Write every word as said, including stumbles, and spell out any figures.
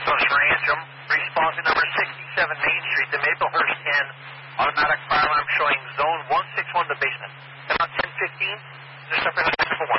Santos Rancham, response to number sixty-seven Main Street, the Maplehurst ten, automatic fire alarm showing zone one six one, the basement. About ten fifteen, just up in the one.